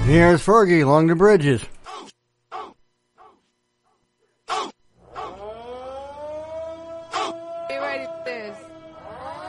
Here's Fergie along the bridges. Get ready for this.